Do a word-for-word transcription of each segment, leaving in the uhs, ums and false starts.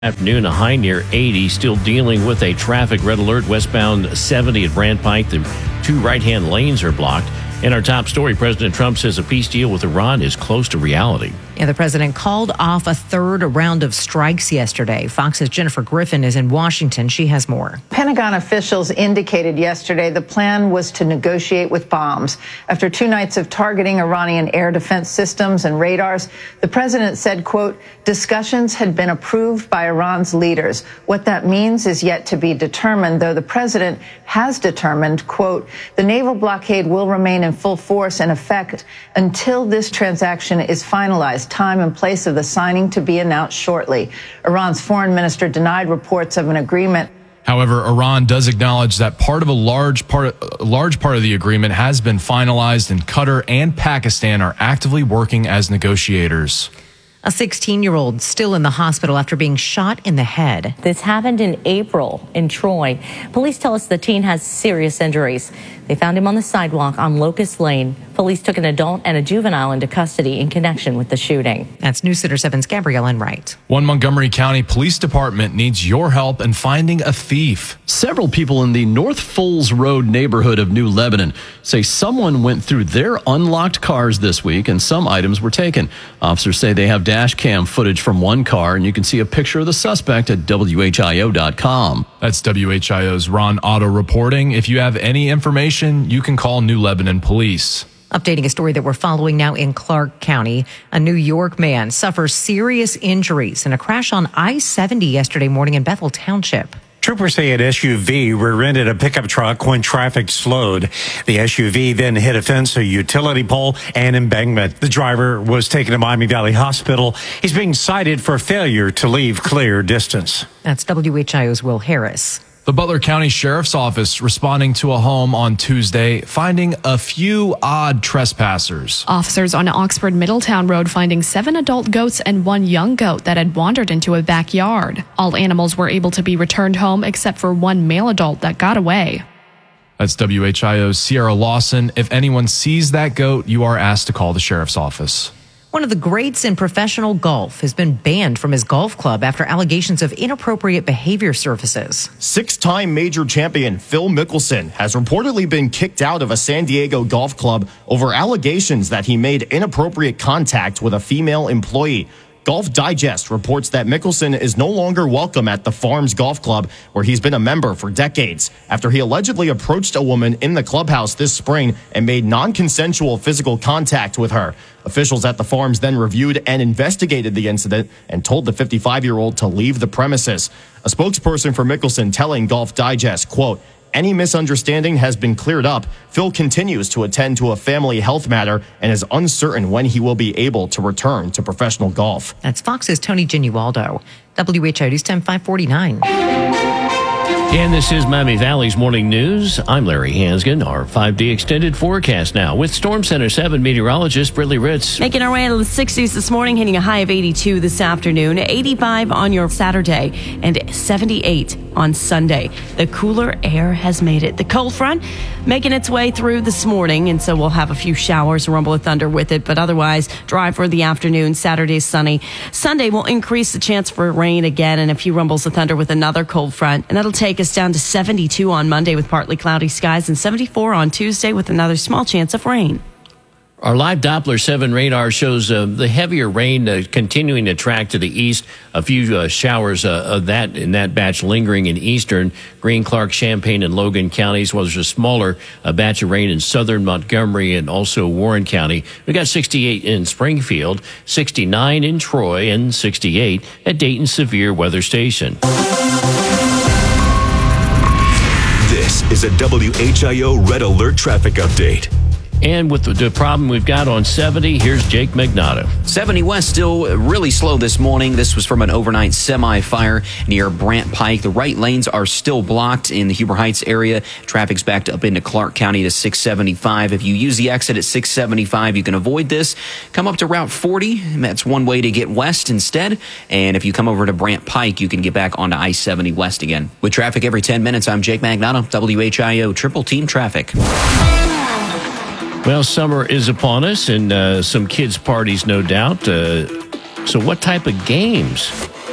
Afternoon, a high near eighty, still dealing with a traffic red alert westbound seventy at Brant Pike. The two right-hand lanes are blocked. In our top story, President Trump says a peace deal with Iran is close to reality. Yeah, the president called off a third round of strikes yesterday. Fox's Jennifer Griffin is in Washington. She has more. Pentagon officials indicated yesterday the plan was to negotiate with bombs. After two nights of targeting Iranian air defense systems and radars, the president said, quote, discussions had been approved by Iran's leaders. What that means is yet to be determined, though the president has determined, quote, the naval blockade will remain in full force and effect until this transaction is finalized. Time and place of the signing to be announced shortly. Iran's foreign minister denied reports of an agreement. However, Iran does acknowledge that part of a large part, a large part of the agreement has been finalized, and Qatar and Pakistan are actively working as negotiators. A sixteen-year-old still in the hospital after being shot in the head. This happened in April in Troy. Police tell us the teen has serious injuries. They found him on the sidewalk on Locust Lane. Police took an adult and a juvenile into custody in connection with the shooting. That's News Center seven's Gabrielle Enright. One Montgomery County Police Department needs your help in finding a thief. Several people in the North Foles Road neighborhood of New Lebanon say someone went through their unlocked cars this week and some items were taken. Officers say they have dash cam footage from one car, and you can see a picture of the suspect at W H I O dot com. That's W H I O's Ron Otto reporting. If you have any information, you can call New Lebanon Police. Updating a story that we're following now in Clark County. A New York man suffers serious injuries in a crash on I seventy yesterday morning in Bethel Township. Troopers say an S U V rear-ended a pickup truck when traffic slowed. The S U V then hit a fence, a utility pole, and embankment. The driver was taken to Miami Valley Hospital. He's being cited for failure to leave clear distance. That's W H I O's Will Harris. The Butler County Sheriff's Office responding to a home on Tuesday, finding a few odd trespassers. Officers on Oxford Middletown Road finding seven adult goats and one young goat that had wandered into a backyard. All animals were able to be returned home except for one male adult that got away. That's W H I O's Sierra Lawson. If anyone sees that goat, you are asked to call the sheriff's office. One of the greats in professional golf has been banned from his golf club after allegations of inappropriate behavior surfaces. Six-time major champion Phil Mickelson has reportedly been kicked out of a San Diego golf club over allegations that he made inappropriate contact with a female employee. Golf Digest reports that Mickelson is no longer welcome at the Farms Golf Club, where he's been a member for decades, after he allegedly approached a woman in the clubhouse this spring and made non-consensual physical contact with her. Officials at the Farms then reviewed and investigated the incident and told the fifty-five-year-old to leave the premises. A spokesperson for Mickelson telling Golf Digest, quote, any misunderstanding has been cleared up. Phil continues to attend to a family health matter and is uncertain when he will be able to return to professional golf. That's Fox's Tony Genualdo. W H I O News Time five forty-nine. And this is Miami Valley's Morning News. I'm Larry Hansgen. Our five D extended forecast now with Storm Center seven meteorologist Brittany Ritz. Making our way into the sixties this morning, hitting a high of eighty-two this afternoon, eighty-five on your Saturday, and seventy-eight on Sunday. The cooler air has made it. The cold front making its way through this morning, and so we'll have a few showers, a rumble of thunder with it, but otherwise dry for the afternoon. Saturday sunny. Sunday will increase the chance for rain again and a few rumbles of thunder with another cold front, and that'll take us down to seventy-two on Monday with partly cloudy skies and seventy-four on Tuesday with another small chance of rain. Our live Doppler seven radar shows uh, the heavier rain uh, continuing to track to the east. A few uh, showers uh, of that in that batch lingering in eastern Greene, Clark, Champaign, and Logan counties. While there's a smaller uh, batch of rain in southern Montgomery and also Warren County. We got sixty-eight in Springfield, sixty-nine in Troy, and sixty-eight at Dayton Severe Weather Station. This is a W H I O Red Alert Traffic Update. And with the, the problem we've got on seventy, here's Jake Magnato. seventy West still really slow this morning. This was from an overnight semi-fire near Brant Pike. The right lanes are still blocked in the Huber Heights area. Traffic's backed up into Clark County to six seventy-five. If you use the exit at six seventy-five, you can avoid this. Come up to Route forty. That's one way to get west instead. And if you come over to Brant Pike, you can get back onto I seventy West again. With traffic every ten minutes, I'm Jake Magnato, W H I O Triple Team Traffic. Well, summer is upon us, and uh, some kids' parties, no doubt. Uh, so what type of games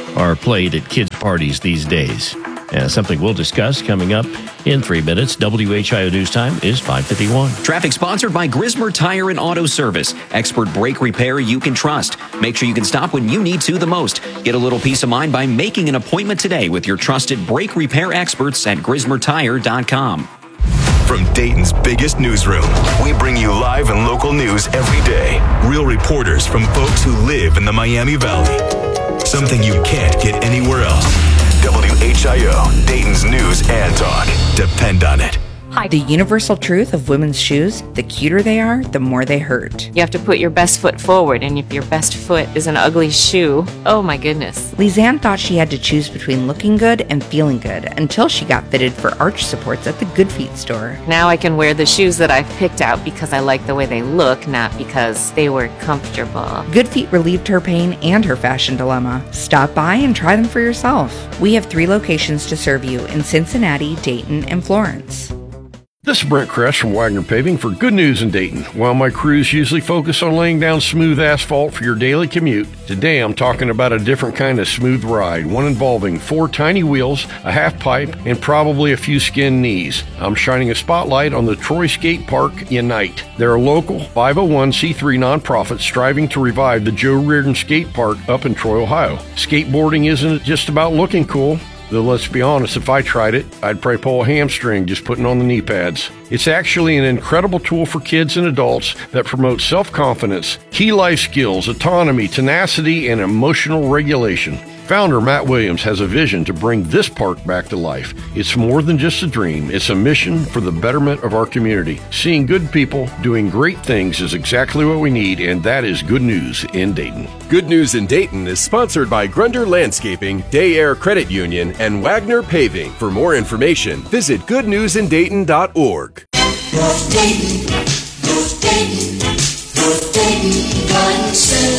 are played at kids' parties these days. Uh, something we'll discuss coming up in three minutes. W H I O News Time is five fifty-one. Traffic sponsored by Grismer Tire and Auto Service. Expert brake repair you can trust. Make sure you can stop when you need to the most. Get a little peace of mind by making an appointment today with your trusted brake repair experts at grismer tire dot com. From Dayton's biggest newsroom, we bring you live and local news every day. Real reporters from folks who live in the Miami Valley. Something you can't get anywhere else. W H I O, Dayton's news and talk. Depend on it. Hi. The universal truth of women's shoes, the cuter they are, the more they hurt. You have to put your best foot forward, and if your best foot is an ugly shoe, oh my goodness. Lizanne thought she had to choose between looking good and feeling good until she got fitted for arch supports at the Good Feet store. Now I can wear the shoes that I've picked out because I like the way they look, not because they were comfortable. Good Feet relieved her pain and her fashion dilemma. Stop by and try them for yourself. We have three locations to serve you in Cincinnati, Dayton, and Florence. This is Brent Kress from Wagner Paving for Good News in Dayton. While my crews usually focus on laying down smooth asphalt for your daily commute, today I'm talking about a different kind of smooth ride, one involving four tiny wheels, a half pipe, and probably a few skinned knees. I'm shining a spotlight on the Troy Skate Park Unite. They're a local five oh one c three nonprofit striving to revive the Joe Reardon Skate Park up in Troy, Ohio. Skateboarding isn't just about looking cool. Though let's be honest, if I tried it, I'd probably pull a hamstring just putting on the knee pads. It's actually an incredible tool for kids and adults that promotes self-confidence, key life skills, autonomy, tenacity, and emotional regulation. Founder Matt Williams has a vision to bring this park back to life. It's more than just a dream. It's a mission for the betterment of our community. Seeing good people doing great things is exactly what we need, and that is Good News in Dayton. Good News in Dayton is sponsored by Grunder Landscaping, Day Air Credit Union, and Wagner Paving. For more information, visit good news in dayton dot org. North Dayton, North Dayton, North Dayton Garden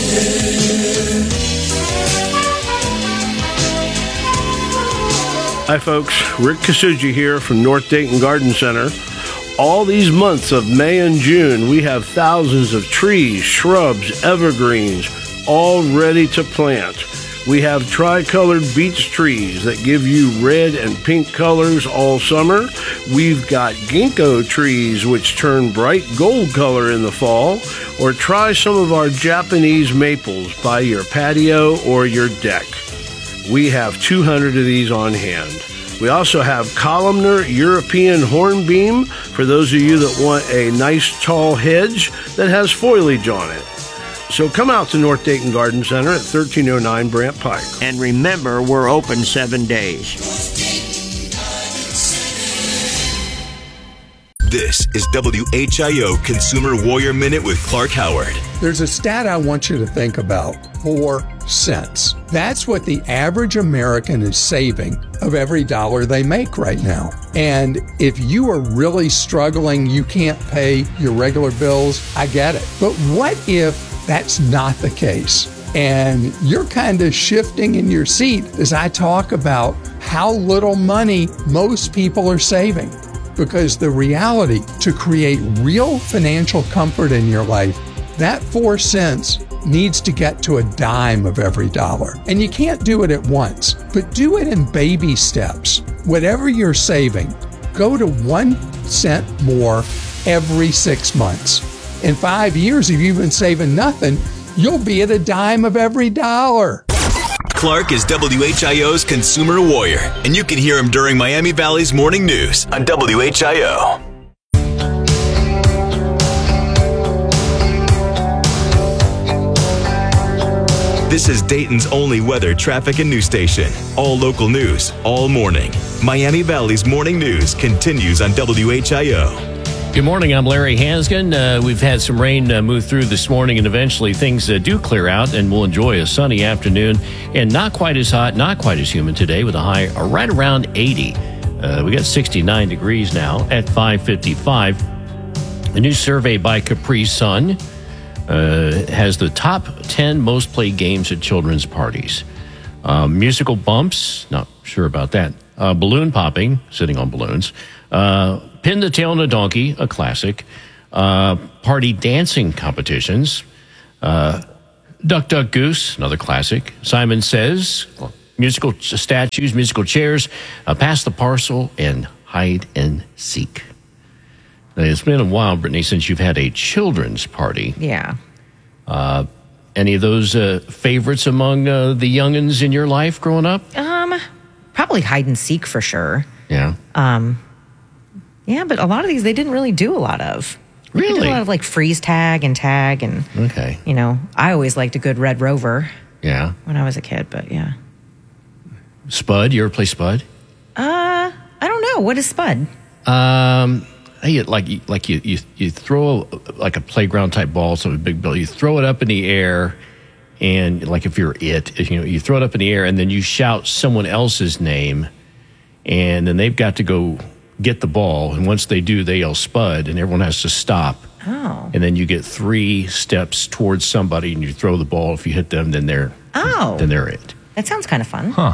Center. Hi folks, Rick Kasuji here from North Dayton Garden Center. All these months of May and June, we have thousands of trees, shrubs, evergreens, all ready to plant. We have tricolored beech trees that give you red and pink colors all summer. We've got ginkgo trees which turn bright gold color in the fall. Or try some of our Japanese maples by your patio or your deck. We have two hundred of these on hand. We also have columnar European hornbeam for those of you that want a nice tall hedge that has foliage on it. So come out to North Dayton Garden Center at thirteen oh nine Brant Pike. And remember, we're open seven days. This is W H I O Consumer Warrior Minute with Clark Howard. There's a stat I want you to think about. Four cents. That's what the average American is saving of every dollar they make right now. And if you are really struggling, you can't pay your regular bills, I get it. But what if that's not the case? And you're kind of shifting in your seat as I talk about how little money most people are saving. Because the reality, to create real financial comfort in your life, that four cents needs to get to a dime of every dollar. And you can't do it at once, but do it in baby steps. Whatever you're saving, go to one cent more every six months. In five years, if you've been saving nothing, you'll be at a dime of every dollar. Clark is W H I O's Consumer Warrior, and you can hear him during Miami Valley's Morning News on W H I O. This is Dayton's only weather, traffic, and news station. All local news, all morning. Miami Valley's Morning News continues on W H I O. Good morning, I'm Larry Hansgen. Uh, we've had some rain uh, move through this morning, and eventually things uh, do clear out, and we'll enjoy a sunny afternoon. And not quite as hot, not quite as humid today, with a high uh, right around eighty. Uh, we got sixty-nine degrees now at five fifty-five. A new survey by Capri Sun uh, has the top ten most played games at children's parties. Uh, musical bumps, not sure about that. Uh, balloon popping, sitting on balloons. Uh, Pin the Tail on a Donkey, a classic. Uh, party dancing competitions. Uh, Duck, Duck, Goose, another classic. Simon Says, well, musical statues, musical chairs, uh, pass the parcel, and hide and seek. Now, it's been a while, Brittany, since you've had a children's party. Yeah. Uh, any of those uh, favorites among uh, the youngins in your life growing up? Um, probably hide and seek for sure. Yeah. Um, yeah, but a lot of these they didn't really do a lot of. We Really? did a lot of like freeze tag and tag and, Okay. you know, I always liked a good Red Rover Yeah. when I was a kid, but yeah. Spud, you ever play Spud? Uh, I don't know. What is Spud? Um, hey, like you- like you you you throw a, like a playground type ball, so a big ball. You throw it up in the air, and like if you're it, if, you know, you throw it up in the air, and then you shout someone else's name, and then they've got to go get the ball. And once they do, they yell Spud, and everyone has to stop. Oh. And then you get three steps towards somebody, and you throw the ball. If you hit them, then they're Oh. then they're it. That sounds kind of fun. Huh.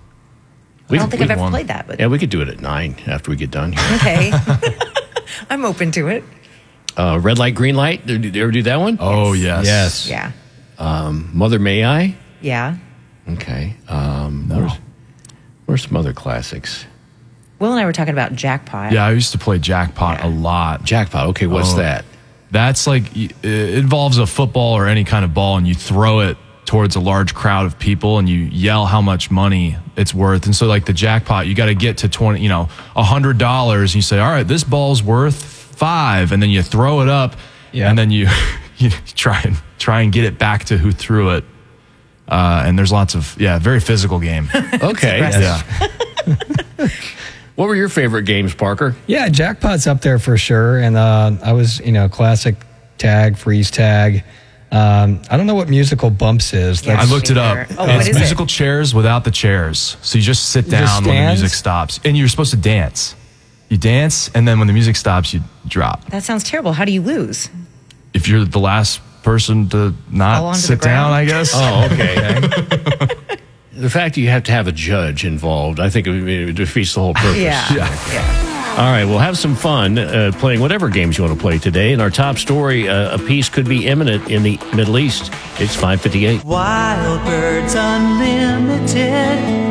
I don't think I've ever played that, but Yeah, we could do it at nine after we get done here. okay. I'm open to it. Uh, red light, green light. Did you ever do that one? Oh, yes. Yes. Yeah. Um, Mother May I? Yeah. Okay. Um, where's, where's some other classics? Will and I were talking about Jackpot. Yeah, I used to play Jackpot a lot. Jackpot. Okay, what's that? That's like y- it involves a football or any kind of ball, and you throw it towards a large crowd of people, and you yell how much money it's worth. And so, like the jackpot, you got to get to twenty, you know, a hundred dollars. And you say, "All right, this ball's worth five," and then you throw it up, Yeah. and then you you try and try and get it back to who threw it. Uh, and there's lots of yeah, very physical game. Okay. Yeah. What were your favorite games, Parker? Yeah, Jackpot's up there for sure. And uh, I was, you know, classic tag, freeze tag. Um, I don't know what musical bumps is. I looked it up. Oh, what it's is it? musical chairs without the chairs. So you just sit You just down when the stand? music stops. And you're supposed to dance. You dance, and then when the music stops, you drop. That sounds terrible. How do you lose? If you're the last person to Fall not onto sit the ground? down, I guess. Oh, okay. The fact that you have to have a judge involved, I think it, it defeats the whole purpose. Yeah. All right, well, have some fun uh, playing whatever games you want to play today. And our top story, uh, a peace could be imminent in the Middle East. It's five fifty-eight. Wild Birds Unlimited.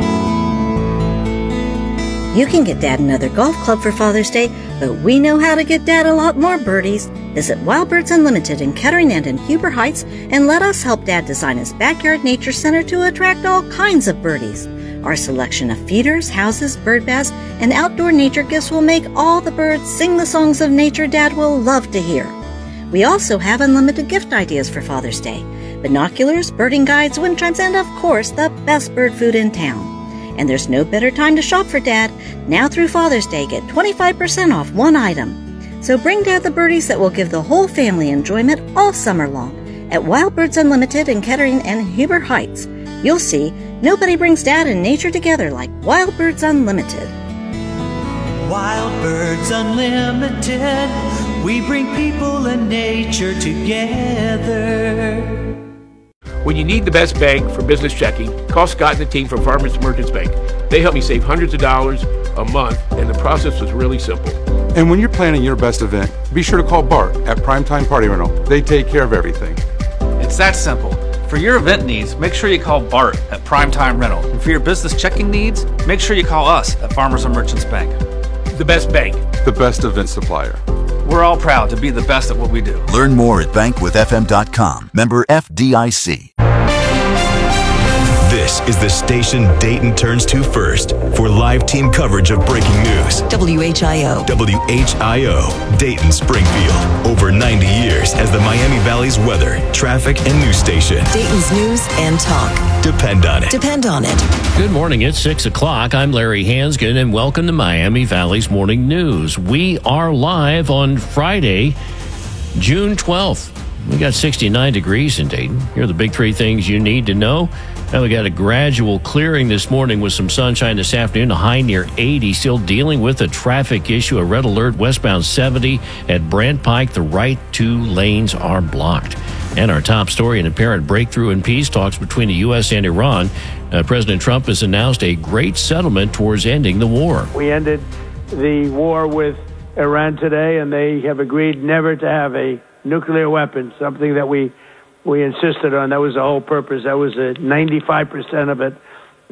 You can get Dad another golf club for Father's Day, but we know how to get Dad a lot more birdies. Visit Wild Birds Unlimited in Kettering and in Huber Heights and let us help Dad design his backyard nature center to attract all kinds of birdies. Our selection of feeders, houses, bird baths, and outdoor nature gifts will make all the birds sing the songs of nature Dad will love to hear. We also have unlimited gift ideas for Father's Day. Binoculars, birding guides, wind chimes, and of course, the best bird food in town. And there's no better time to shop for Dad. Now through Father's Day, get twenty-five percent off one item. So bring Dad the birdies that will give the whole family enjoyment all summer long at Wild Birds Unlimited in Kettering and Huber Heights. You'll see, nobody brings Dad and nature together like Wild Birds Unlimited. Wild Birds Unlimited. We bring people and nature together. When you need the best bank for business checking, call Scott and the team from Farmers Merchants Bank. They helped me save hundreds of dollars a month, and the process was really simple. And when you're planning your best event, be sure to call Bart at Primetime Party Rental. They take care of everything. It's that simple. For your event needs, make sure you call Bart at Primetime Rental. And for your business checking needs, make sure you call us at Farmers and Merchants Bank. The best bank. The best event supplier. We're all proud to be the best at what we do. Learn more at bankwith f m dot com. Member F D I C. This is the station Dayton turns to first for live team coverage of breaking news. W H I O. W H I O, Dayton Springfield. Over ninety years as the Miami Valley's weather, traffic, and news station. Dayton's news and talk. Depend on it. Depend on it. Good morning. It's six o'clock. I'm Larry Hansgen, and welcome to Miami Valley's Morning News. We are live on Friday, June twelfth. We got sixty-nine degrees in Dayton. Here are the big three things you need to know. Now we got a gradual clearing this morning with some sunshine this afternoon, a high near eighty. Still dealing with a traffic issue, a red alert westbound seventy at Brant Pike. The right two lanes are blocked. And our top story, an apparent breakthrough in peace talks between the U S and Iran. Uh, President Trump has announced a great settlement towards ending the war. We ended the war with Iran today, and they have agreed never to have a nuclear weapon, something that we we insisted on. That was the whole purpose. That was a ninety-five percent of it.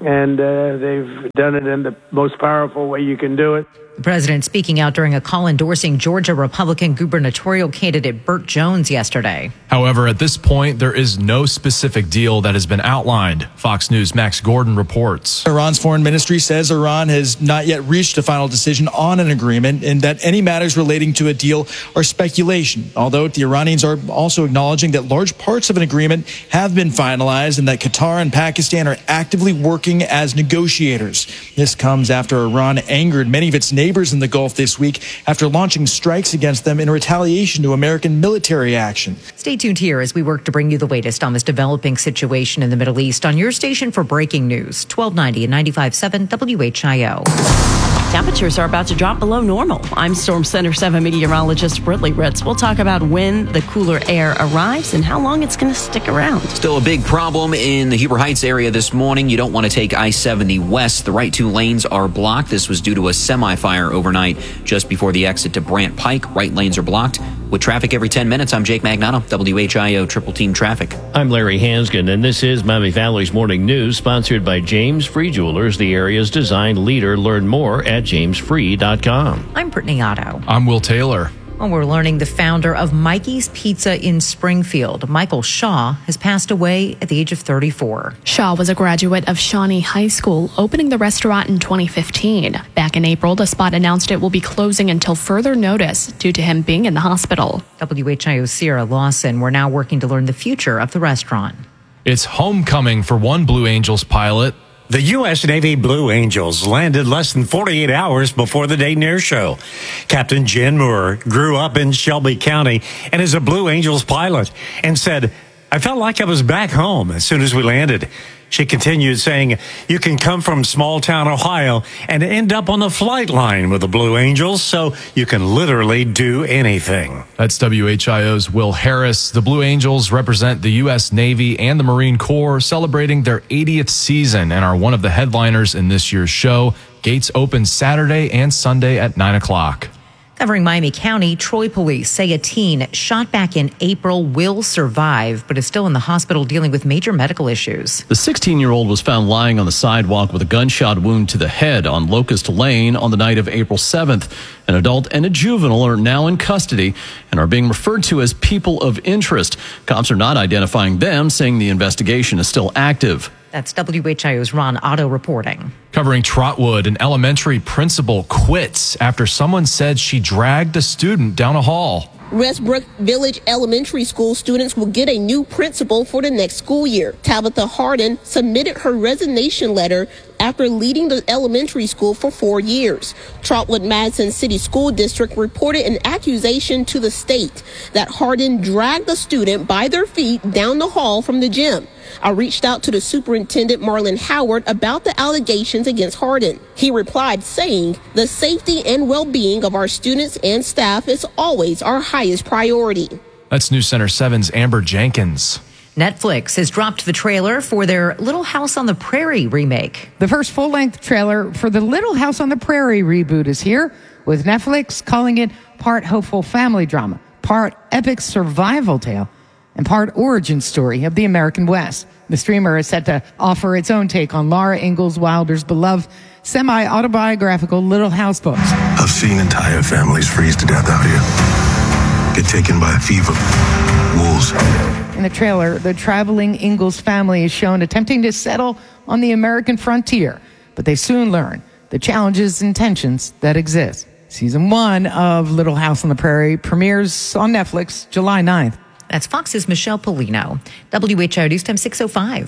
and uh, they've done it in the most powerful way you can do it. The president speaking out during a call endorsing Georgia Republican gubernatorial candidate Burt Jones yesterday. However, at this point, there is no specific deal that has been outlined. Fox News' Max Gordon reports. Iran's foreign ministry says Iran has not yet reached a final decision on an agreement and that any matters relating to a deal are speculation, although the Iranians are also acknowledging that large parts of an agreement have been finalized and that Qatar and Pakistan are actively working as negotiators. This comes after Iran angered many of its neighbors in the Gulf this week after launching strikes against them in retaliation to American military action. Stay tuned here as we work to bring you the latest on this developing situation in the Middle East on your station for breaking news, twelve ninety and ninety-five point seven W H I O. Temperatures are about to drop below normal. I'm Storm Center seven meteorologist Britley Ritz. We'll talk about when the cooler air arrives and how long it's going to stick around. Still a big problem in the Huber Heights area this morning. You don't want to take I seventy west. The right two lanes are blocked. This was due to a semi-fire overnight just before the exit to Brant Pike. Right lanes are blocked. With traffic every ten minutes, I'm Jake Magnato, W H I O Triple Team Traffic. I'm Larry Hansgen, and this is Miami Valley's Morning News, sponsored by James Free Jewelers, the area's design leader. Learn more at james free dot com. I'm Brittany Otto. I'm Will Taylor. Well, we're learning the founder of Mikey's Pizza in Springfield, Michael Shaw, has passed away at the age of thirty-four. Shaw was a graduate of Shawnee High School, opening the restaurant in twenty fifteen. Back in April, the spot announced it will be closing until further notice due to him being in the hospital. W H I O's Sierra Lawson, we're now working to learn the future of the restaurant. It's homecoming for one Blue Angels pilot. The U S Navy Blue Angels landed less than forty-eight hours before the Dayton Air Show. Captain Jen Moore grew up in Shelby County and is a Blue Angels pilot and said, "I felt like I was back home as soon as we landed." She continued saying, "You can come from small town Ohio and end up on the flight line with the Blue Angels, so you can literally do anything." That's W H I O's Will Harris. The Blue Angels represent the U S Navy and the Marine Corps, celebrating their eightieth season and are one of the headliners in this year's show. Gates open Saturday and Sunday at nine o'clock. Covering Miami County, Troy police say a teen shot back in April will survive, but is still in the hospital dealing with major medical issues. The sixteen-year-old was found lying on the sidewalk with a gunshot wound to the head on Locust Lane on the night of April seventh. An adult and a juvenile are now in custody and are being referred to as people of interest. Cops are not identifying them, saying the investigation is still active. That's W H I O's Ron Otto reporting. Covering Trotwood, an elementary principal quits after someone said she dragged a student down a hall. Westbrook Village Elementary School students will get a new principal for the next school year. Tabitha Harden submitted her resignation letter after leading the elementary school for four years. Trotwood Madison City School District reported an accusation to the state that Harden dragged a student by their feet down the hall from the gym. I reached out to the superintendent, Marlon Howard, about the allegations against Harden. He replied saying, "The safety and well-being of our students and staff is always our highest priority." That's News Center seven's Amber Jenkins. Netflix has dropped the trailer for their Little House on the Prairie remake. The first full-length trailer for the Little House on the Prairie reboot is here, with Netflix calling it part hopeful family drama, part epic survival tale, and part origin story of the American West. The streamer is set to offer its own take on Laura Ingalls Wilder's beloved semi-autobiographical Little House books. I've seen entire families freeze to death out here, get taken by fever, wolves. In the trailer, the traveling Ingalls family is shown attempting to settle on the American frontier, but they soon learn the challenges and tensions that exist. Season one of Little House on the Prairie premieres on Netflix July ninth. That's Fox's Michelle Polino. W H I O News Time six oh five.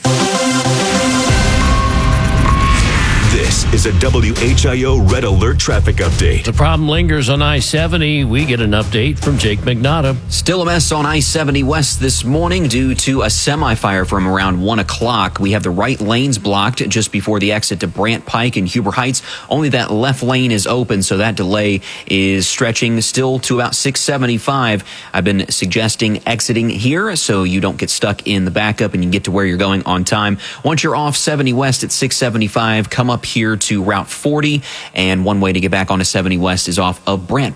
This is a W H I O Red Alert traffic update. The problem lingers on I seventy. We get an update from Jake Magnato. Still a mess on I seventy West this morning due to a semi-fire from around one o'clock. We have the right lanes blocked just before the exit to Brant Pike and Huber Heights. Only that left lane is open, so that delay is stretching still to about six seventy-five. I've been suggesting exiting here so you don't get stuck in the backup and you get to where you're going on time. Once you're off seventy West at six seventy-five, come up here to Route forty, and one way to get back onto seventy West is off of Brant Pike.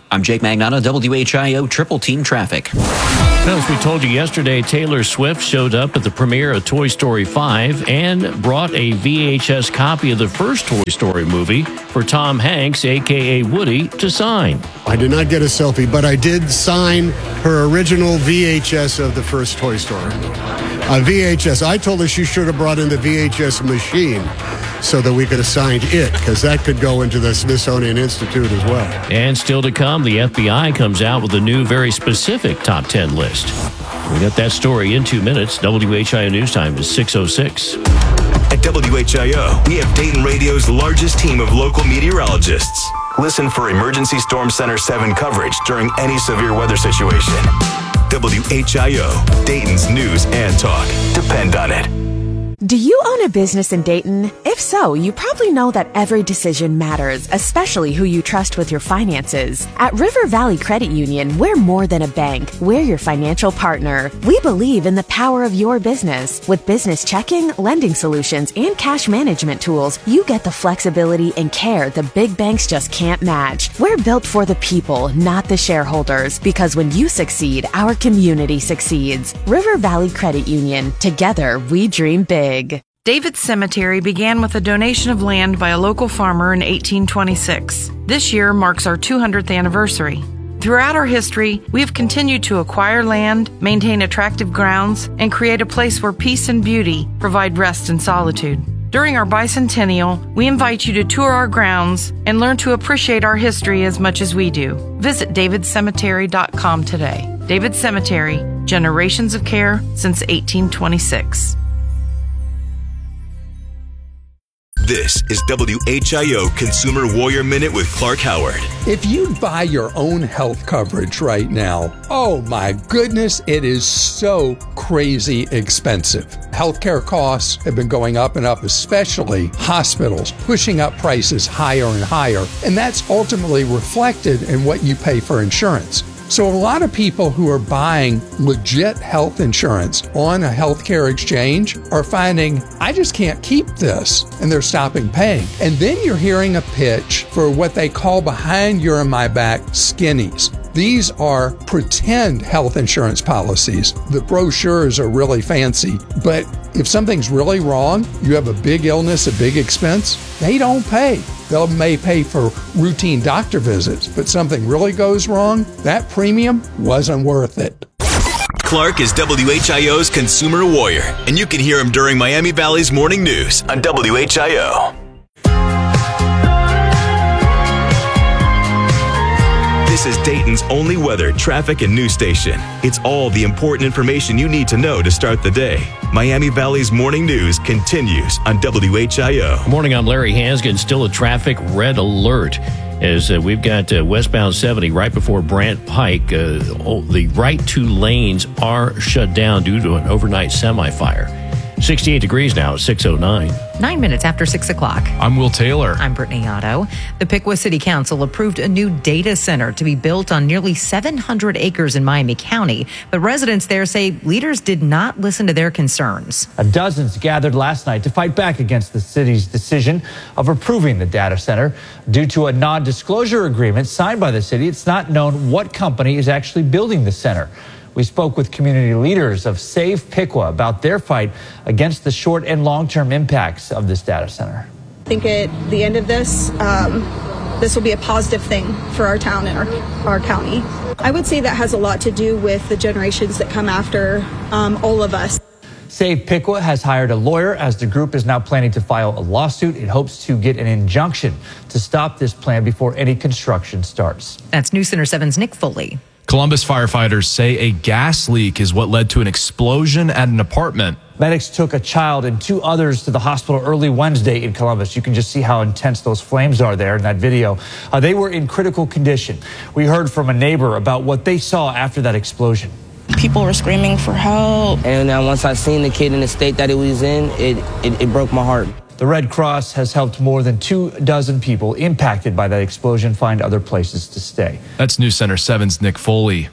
I'm Jake Magnotta, W H I O Triple Team Traffic. Now, as we told you yesterday, Taylor Swift showed up at the premiere of Toy Story five and brought a V H S copy of the first Toy Story movie for Tom Hanks, a k a. Woody, to sign. I did not get a selfie, but I did sign her original V H S of the first Toy Story. A V H S. I told her she should have brought in the V H S machine so that we could have signed it, because that could go into the Smithsonian Institute as well. And still to come, the F B I comes out with a new, very specific top ten list. We got that story in two minutes. W H I O News Time is six oh six. At W H I O, we have Dayton Radio's largest team of local meteorologists. Listen for Emergency Storm Center seven coverage during any severe weather situation. W H I O, Dayton's news and talk. Depend on it. Do you own a business in Dayton? If so, you probably know that every decision matters, especially who you trust with your finances. At River Valley Credit Union, we're more than a bank. We're your financial partner. We believe in the power of your business. With business checking, lending solutions, and cash management tools, you get the flexibility and care the big banks just can't match. We're built for the people, not the shareholders, because when you succeed, our community succeeds. River Valley Credit Union. Together, we dream big. David's Cemetery began with a donation of land by a local farmer in eighteen twenty-six. This year marks our two hundredth anniversary. Throughout our history, we have continued to acquire land, maintain attractive grounds, and create a place where peace and beauty provide rest and solitude. During our bicentennial, we invite you to tour our grounds and learn to appreciate our history as much as we do. Visit david cemetery dot com today. David Cemetery, generations of care since eighteen twenty-six. This is W H I O Consumer Warrior Minute with Clark Howard. If you buy your own health coverage right now, oh my goodness, it is so crazy expensive. Healthcare costs have been going up and up, especially hospitals, pushing up prices higher and higher. And that's ultimately reflected in what you pay for insurance. So a lot of people who are buying legit health insurance on a healthcare exchange are finding, I just can't keep this, and they're stopping paying. And then you're hearing a pitch for what they call behind your and my back skinnies. These are pretend health insurance policies. The brochures are really fancy, but if something's really wrong, you have a big illness, a big expense, they don't pay. They may pay for routine doctor visits, but something really goes wrong, that premium wasn't worth it. Clark is W H I O's Consumer Warrior, and you can hear him during Miami Valley's Morning News on W H I O. This is Dayton's only weather, traffic, and news station. It's all the important information you need to know to start the day. Miami Valley's Morning News continues on W H I O. Good morning, I'm Larry Hansgen. Still a traffic red alert as uh, we've got uh, westbound seventy right before Brant Pike. Uh, oh, the right two lanes are shut down due to an overnight semi-fire. sixty-eight degrees now at six oh nine. Nine minutes after six o'clock. I'm Will Taylor. I'm Brittany Otto. The Piqua City Council approved a new data center to be built on nearly seven hundred acres in Miami County. But residents there say leaders did not listen to their concerns. Dozens gathered last night to fight back against the city's decision of approving the data center. Due to a non-disclosure agreement signed by the city, it's not known what company is actually building the center. We spoke with community leaders of Save Piqua about their fight against the short and long-term impacts of this data center. I think at the end of this, um, this will be a positive thing for our town and our, our county. I would say that has a lot to do with the generations that come after um, all of us. Save Piqua has hired a lawyer as the group is now planning to file a lawsuit. It hopes to get an injunction to stop this plan before any construction starts. That's News Center seven's Nick Foley. Columbus firefighters say a gas leak is what led to an explosion at an apartment. Medics took a child and two others to the hospital early Wednesday in Columbus. You can just see how intense those flames are there in that video. Uh, they were in critical condition. We heard from a neighbor about what they saw after that explosion. People were screaming for help. And uh, once I seen the kid in the state that he was in, it, it, it broke my heart. The Red Cross has helped more than two dozen people impacted by that explosion find other places to stay. That's News Center seven's Nick Foley.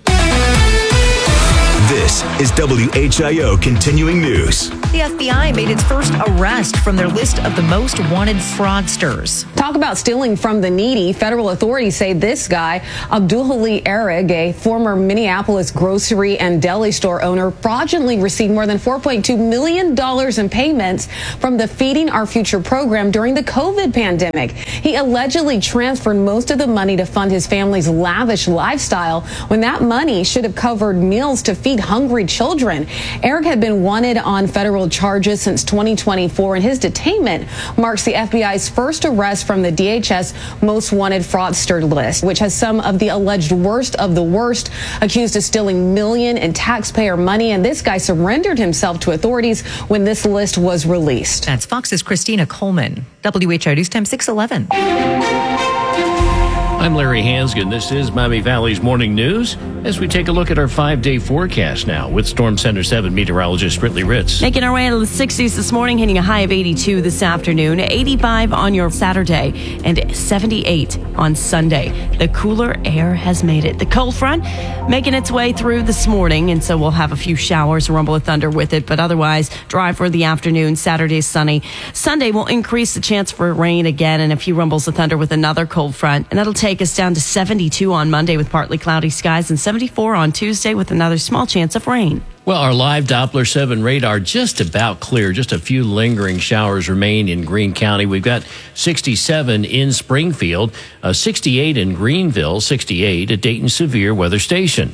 This is W H I O Continuing News. The F B I made its first arrest from their list of the most wanted fraudsters. Talk about stealing from the needy. Federal authorities say this guy, Abdulhali Arig, a former Minneapolis grocery and deli store owner, fraudulently received more than four point two million dollars in payments from the Feeding Our Future program during the COVID pandemic. He allegedly transferred most of the money to fund his family's lavish lifestyle when that money should have covered meals to feed hungry children. Arig had been wanted on federal charges since twenty twenty-four, and his detainment marks the F B I's first arrest from the D H S Most Wanted Fraudster list, which has some of the alleged worst of the worst, accused of stealing million in taxpayer money. And this guy surrendered himself to authorities when this list was released. That's Fox's Christina Coleman. W H O News Time six eleven. I'm Larry Hansgen. This is Miami Valley's Morning News as we take a look at our five-day forecast now with Storm Center seven meteorologist Britley Ritz. Making our way into the sixties this morning, hitting a high of eighty-two this afternoon, eighty-five on your Saturday, and seventy-eight on Sunday. The cooler air has made it. The cold front making its way through this morning, and so we'll have a few showers, a rumble of thunder with it, but otherwise dry for the afternoon. Saturday sunny. Sunday will increase the chance for rain again and a few rumbles of thunder with another cold front, and that'll take us down to seventy-two on Monday with partly cloudy skies and seventy-four on Tuesday with another small chance of rain. Well, our live Doppler seven radar just about clear. Just a few lingering showers remain in Greene County. We've got sixty-seven in Springfield, uh, sixty-eight in Greenville, sixty-eight at Dayton Severe Weather Station.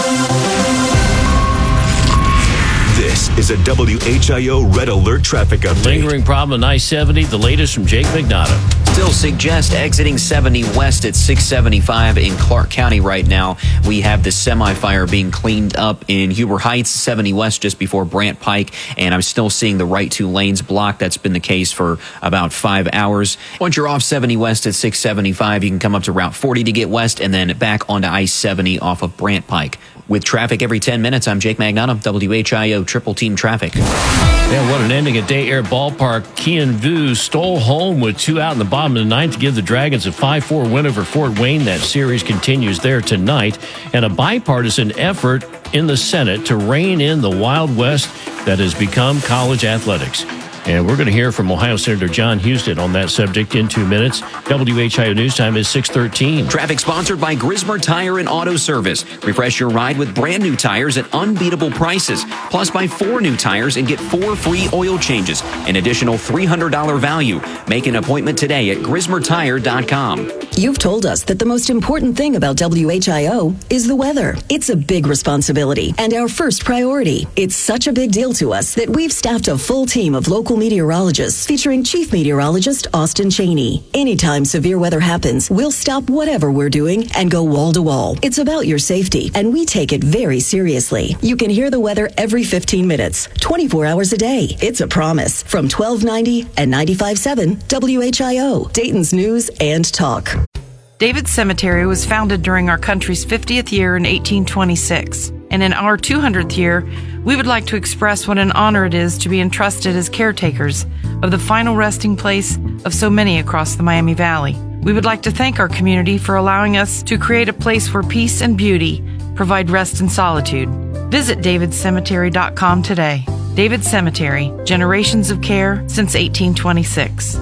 This is a W H I O Red Alert traffic update. Lingering problem on I seventy, the latest from Jake McNaughton. Still suggest exiting seventy west at six seventy-five in Clark County right now. We have the semi-fire being cleaned up in Huber Heights, seventy west just before Brant Pike, and I'm still seeing the right two lanes blocked. That's been the case for about five hours. Once you're off seventy west at six seventy-five, you can come up to Route forty to get west and then back onto I seventy off of Brant Pike. With traffic every ten minutes, I'm Jake Magnotta, W H I O Triple Team Traffic. Yeah, what an ending at Day Air Ballpark. Kian Vu stole home with two out in the bottom of the ninth to give the Dragons a five four win over Fort Wayne. That series continues there tonight. And a bipartisan effort in the Senate to rein in the Wild West that has become college athletics. And we're going to hear from Ohio Senator John Husted on that subject in two minutes. W H I O News Time is six thirteen. Traffic sponsored by Grismer Tire and Auto Service. Refresh your ride with brand new tires at unbeatable prices. Plus, buy four new tires and get four free oil changes. An additional three hundred dollars value. Make an appointment today at grismer tire dot com. You've told us that the most important thing about W H I O is the weather. It's a big responsibility and our first priority. It's such a big deal to us that we've staffed a full team of local meteorologists featuring Chief Meteorologist Austin Cheney. Anytime severe weather happens, we'll stop whatever we're doing and go wall to wall. It's about your safety, and we take it very seriously. You can hear the weather every fifteen minutes, twenty-four hours a day. It's a promise from twelve ninety and ninety-five point seven W H I O, Dayton's News and Talk. David Cemetery was founded during our country's fiftieth year in eighteen twenty-six. And in our two hundredth year, we would like to express what an honor it is to be entrusted as caretakers of the final resting place of so many across the Miami Valley. We would like to thank our community for allowing us to create a place where peace and beauty provide rest and solitude. Visit david cemetery dot com today. David Cemetery, generations of care since eighteen twenty-six.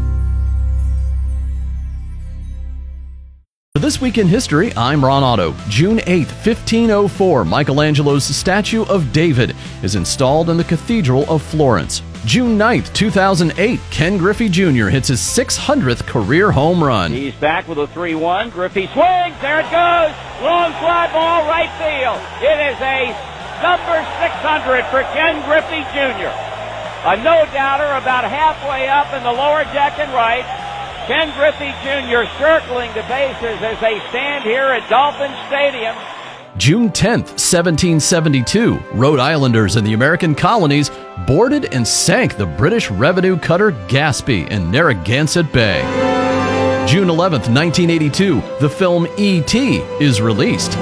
For This Week in History, I'm Ron Otto. June eighth, fifteen oh four, Michelangelo's statue of David is installed in the Cathedral of Florence. June ninth, two thousand eight, Ken Griffey Junior hits his six hundredth career home run. He's back with a three one. Griffey swings. There it goes. Long fly ball, right field. It is a number six hundred for Ken Griffey Junior A no-doubter about halfway up in the lower deck and right. Ken Griffey Junior circling the bases as they stand here at Dolphin Stadium. June tenth, seventeen seventy-two, Rhode Islanders in the American colonies boarded and sank the British revenue cutter Gaspee in Narragansett Bay. June eleventh, nineteen eighty-two, the film E T is released.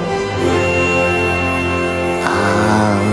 I'll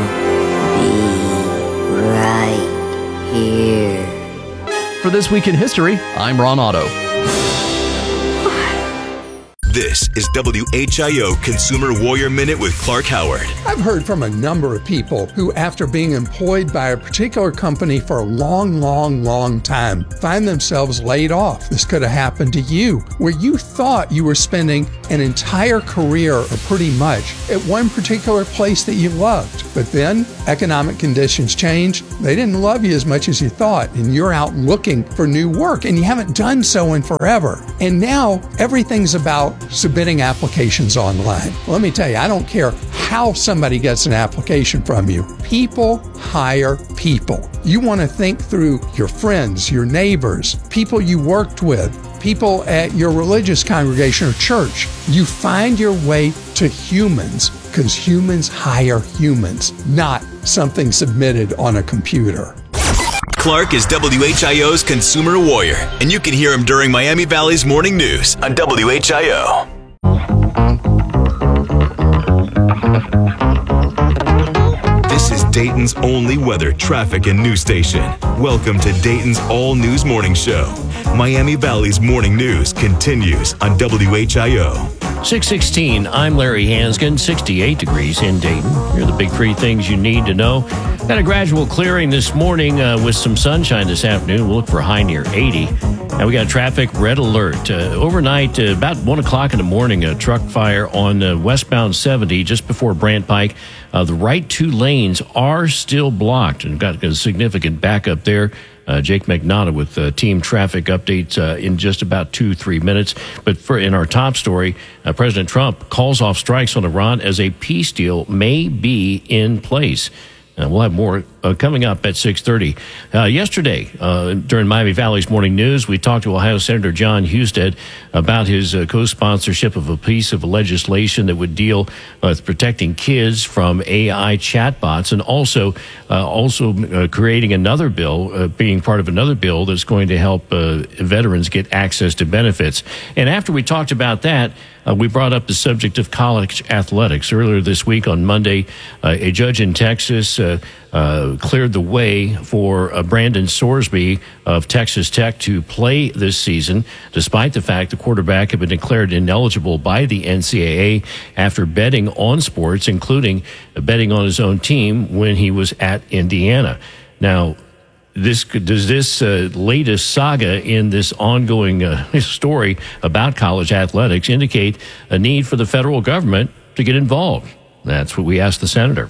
be right here. For This Week in History, I'm Ron Otto. This is W H I O Consumer Warrior Minute with Clark Howard. I've heard from a number of people who, after being employed by a particular company for a long, long, long time, find themselves laid off. This could have happened to you, where you thought you were spending an entire career, or pretty much, at one particular place that you loved. But then economic conditions changed. They didn't love you as much as you thought, and you're out looking for new work, and you haven't done so in forever. And now everything's about submitting applications online. Let me tell you, I don't care how somebody gets an application from you. People hire people. You want to think through your friends, your neighbors, people you worked with, people at your religious congregation or church. You find your way to humans, because humans hire humans, not something submitted on a computer. Clark is W H I O's Consumer Warrior, and you can hear him during Miami Valley's Morning News on W H I O. This is Dayton's only weather, traffic, and news station. Welcome to Dayton's All News Morning Show. Miami Valley's Morning News continues on W H I O. six sixteen, I'm Larry Hanskin, sixty-eight degrees in Dayton. Here are the big three things you need to know. Got a gradual clearing this morning uh, with some sunshine this afternoon. We'll look for a high near eighty. Now we got traffic red alert. Uh, overnight, uh, about one o'clock in the morning, a truck fire on uh, westbound seventy just before Brant Pike. Uh, the right two lanes are still blocked and got a significant backup there. Uh, Jake McNaughton with uh, team traffic updates uh, in just about two, three minutes. But for in our top story, uh, President Trump calls off strikes on Iran as a peace deal may be in place. Uh, we'll have more uh, coming up at six thirty. Uh, yesterday, uh, during Miami Valley's Morning News, we talked to Ohio Senator John Husted about his uh, co-sponsorship of a piece of legislation that would deal with protecting kids from A I chatbots, and also uh, also uh, creating another bill, uh, being part of another bill that's going to help uh, veterans get access to benefits. And after we talked about that, Uh, we brought up the subject of college athletics. Earlier this week on Monday, uh, a judge in Texas uh, uh, cleared the way for uh, Brandon Sorsby of Texas Tech to play this season, despite the fact the quarterback had been declared ineligible by the N C double A after betting on sports, including betting on his own team when he was at Indiana. Now, This does this uh, latest saga in this ongoing uh, story about college athletics indicate a need for the federal government to get involved? That's what we asked the senator.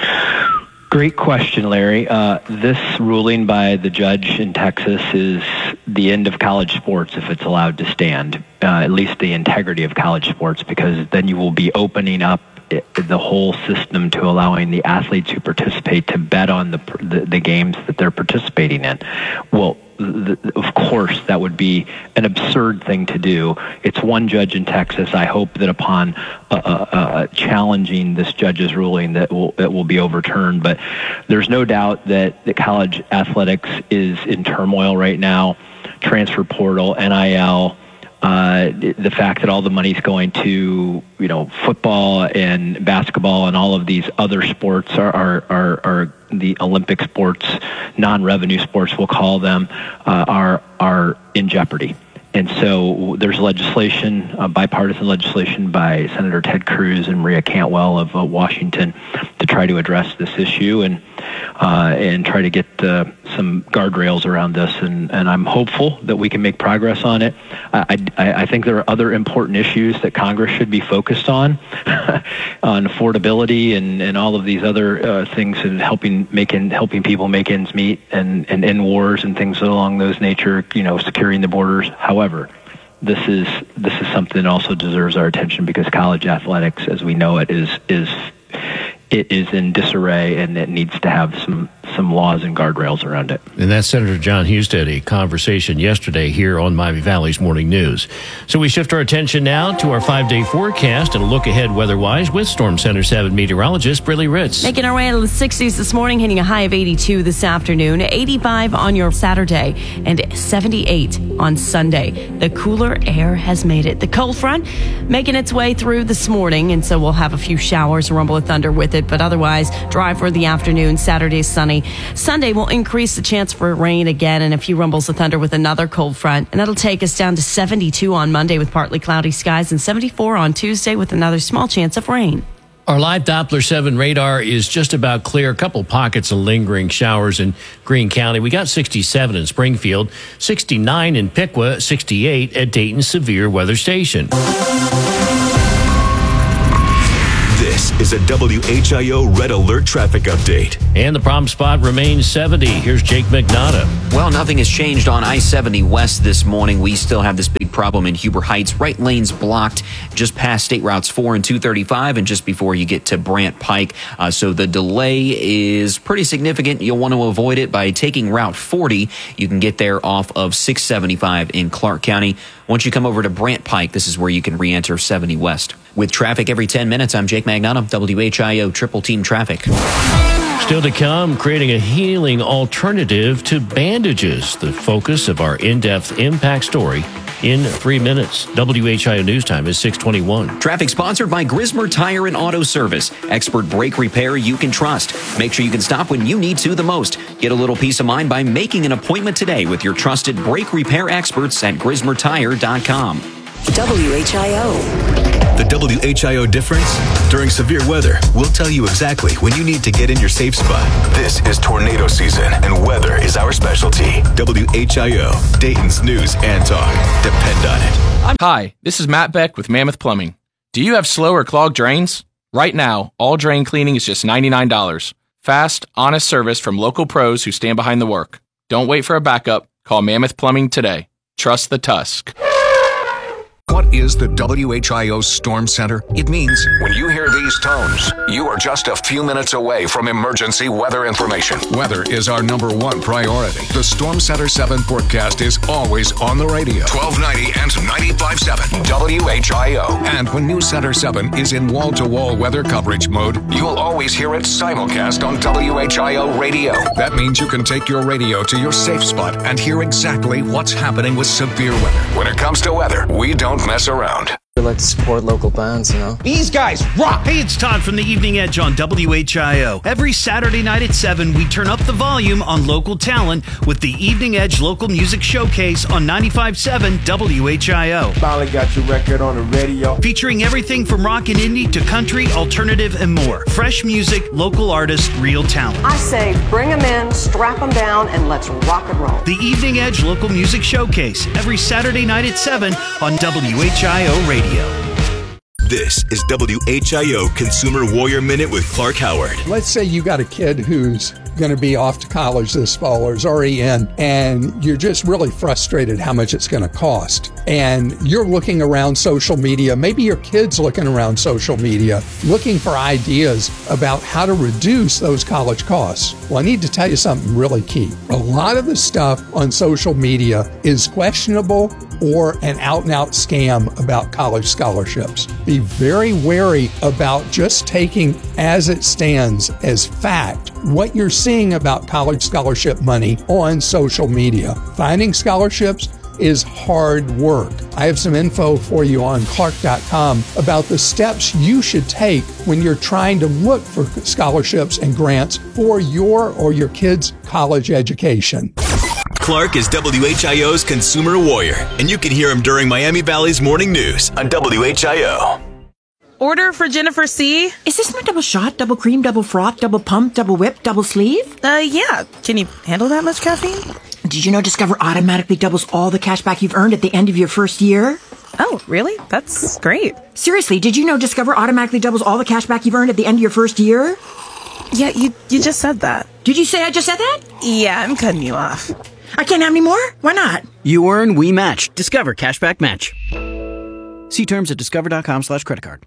Great question, Larry. Uh, this ruling by the judge in Texas is the end of college sports if it's allowed to stand, uh, at least the integrity of college sports, because then you will be opening up the whole system to allowing the athletes who participate to bet on the the, the games that they're participating in. Well, the, of course, that would be an absurd thing to do. It's one judge in Texas. I hope that upon uh, uh, challenging this judge's ruling, that will that will be overturned. But there's no doubt that the college athletics is in turmoil right now. Transfer portal, N I L. Uh, the fact that all the money's going to, you know, football and basketball and all of these other sports are, are, are, are the Olympic sports, non-revenue sports, we'll call them, uh, are, are in jeopardy. And so there's legislation, uh, bipartisan legislation by Senator Ted Cruz and Maria Cantwell of uh, Washington to try to address this issue and uh, and try to get uh, some guardrails around this. And, and I'm hopeful that we can make progress on it. I, I, I think there are other important issues that Congress should be focused on, on affordability and, and all of these other uh, things, and helping making helping people make ends meet and, and end wars and things along those nature. You know, securing the borders. However, this is this is something that also deserves our attention, because college athletics, as we know it, is is it is in disarray, and it needs to have some some laws and guardrails around it. And that's Senator John Husted, a conversation yesterday here on Miami Valley's Morning News. So we shift our attention now to our five-day forecast and a look ahead weather-wise with Storm Center seven meteorologist Briley Ritz. Making our way into the sixties this morning, hitting a high of eighty-two this afternoon, eighty-five on your Saturday, and seventy-eight on Sunday. The cooler air has made it. The cold front making its way through this morning, and so we'll have a few showers, rumble of thunder with it, but otherwise dry for the afternoon. Saturday sunny. Sunday will increase the chance for rain again and a few rumbles of thunder with another cold front, and that'll take us down to seventy-two on Monday with partly cloudy skies and seventy-four on Tuesday with another small chance of rain. Our live Doppler seven radar is just about clear. A couple pockets of lingering showers in Greene County. We got sixty-seven in Springfield, sixty-nine in Piqua, sixty-eight at Dayton's Severe Weather Station. This is a W H I O Red Alert traffic update. And the problem spot remains seventy. Here's Jake McNaughton. Well, nothing has changed on I seventy West this morning. We still have this big problem in Huber Heights. Right lanes blocked just past State Routes four and two thirty-five and just before you get to Brant Pike. Uh, so the delay is pretty significant. You'll want to avoid it by taking Route forty. You can get there off of six seventy-five in Clark County. Once you come over to Brant Pike, this is where you can re-enter seventy West. With traffic every ten minutes, I'm Jake Magnotta, W H I O Triple Team Traffic. Still to come, creating a healing alternative to bandages. The focus of our in-depth impact story in three minutes. W H I O News Time is six twenty-one. Traffic sponsored by Grismer Tire and Auto Service. Expert brake repair you can trust. Make sure you can stop when you need to the most. Get a little peace of mind by making an appointment today with your trusted brake repair experts at grismer tire dot com. W H I O. The W H I O difference? During severe weather, we'll tell you exactly when you need to get in your safe spot. This is tornado season, and weather is our specialty. W H I O, Dayton's news and talk. Depend on it. Hi, this is Matt Beck with Mammoth Plumbing. Do you have slow or clogged drains? Right now, all drain cleaning is just ninety-nine dollars. Fast, honest service from local pros who stand behind the work. Don't wait for a backup. Call Mammoth Plumbing today. Trust the Tusk. What is the W H I O Storm Center? It means when you hear these tones, you are just a few minutes away from emergency weather information. Weather is our number one priority. The Storm Center seven forecast is always on the radio. twelve ninety and ninety-five point seven W H I O. And when News Center seven is in wall-to-wall weather coverage mode, you'll always hear it simulcast on W H I O radio. That means you can take your radio to your safe spot and hear exactly what's happening with severe weather. When it comes to weather, we don't mess around. We like to support local bands, you know. These guys rock! Hey, it's Todd from The Evening Edge on W H I O. Every Saturday night at seven, we turn up the volume on local talent with the Evening Edge Local Music Showcase on ninety-five point seven W H I O. Finally got your record on the radio. Featuring everything from rock and indie to country, alternative, and more. Fresh music, local artists, real talent. I say bring them in, strap them down, and let's rock and roll. The Evening Edge Local Music Showcase, every Saturday night at seven on W H I O Radio. This is W H I O Consumer Warrior Minute with Clark Howard. Let's say you got a kid who's going to be off to college this fall or is already in, and you're just really frustrated how much it's going to cost. And you're looking around social media, maybe your kid's looking around social media, looking for ideas about how to reduce those college costs. Well, I need to tell you something really key. A lot of the stuff on social media is questionable or an out-and-out scam about college scholarships. Be very wary about just taking as it stands as fact what you're seeing about college scholarship money on social media. Finding scholarships is hard work. I have some info for you on clark dot com about the steps you should take when you're trying to look for scholarships and grants for your or your kids' college education. Clark is W H I O's Consumer Warrior, and you can hear him during Miami Valley's Morning News on W H I O. Order for Jennifer C. Is this my double shot, double cream, double froth, double pump, double whip, double sleeve? Uh, yeah. Can you handle that much caffeine? Did you know Discover automatically doubles all the cash back you've earned at the end of your first year? Oh, really? That's great. Seriously, did you know Discover automatically doubles all the cash back you've earned at the end of your first year? Yeah, you, you just said that. Did you say I just said that? Yeah, I'm cutting you off. I can't have any more? Why not? You earn, we match. Discover Cashback Match. See terms at discover.com slash credit card.